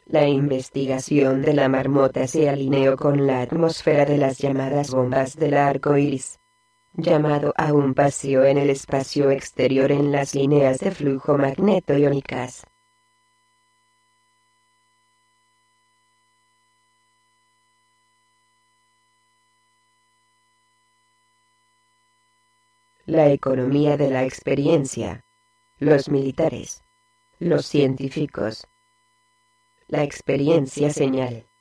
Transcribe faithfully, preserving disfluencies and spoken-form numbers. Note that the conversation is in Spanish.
La investigación de la marmota se alineó con la atmósfera de las llamadas bombas del arco iris, llamado a un paseo en el espacio exterior en las líneas de flujo magneto-iónicas. La economía de la experiencia. Los militares. Los científicos. La experiencia señal.